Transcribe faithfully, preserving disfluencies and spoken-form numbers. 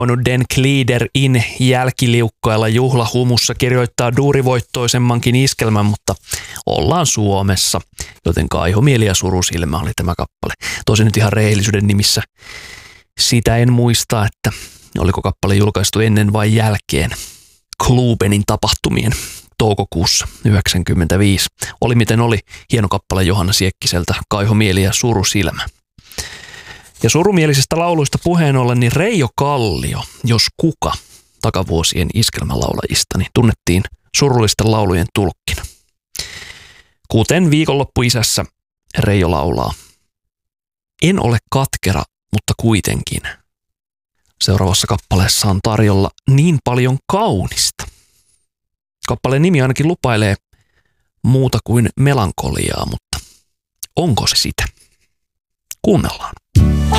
voinut Den Glider in jälkiliukkailla juhlahumussa kirjoittaa duurivoittoisemmankin iskelmän, mutta ollaan Suomessa, joten Kaihomieli ja Surusilmä oli tämä kappale. Tosin nyt ihan rehellisyyden nimissä sitä en muista, että oliko kappale julkaistu ennen vai jälkeen Klubenin tapahtumien toukokuussa yhdeksänkymmentäviisi. Oli miten oli, hieno kappale Johanna Siekkiseltä, Kaihomieli ja Surusilmä. Ja surumielisestä lauluista puheen ollen, niin Reijo Kallio, jos kuka, takavuosien iskelmälaulajista, niin tunnettiin surullisten laulujen tulkkina. Kuten Viikonloppuisässä Reijo laulaa. En ole katkera, mutta kuitenkin. Seuraavassa kappaleessa on tarjolla niin paljon kaunista. Kappaleen nimi ainakin lupailee muuta kuin melankoliaa, mutta onko se sitä? Kuunnellaan.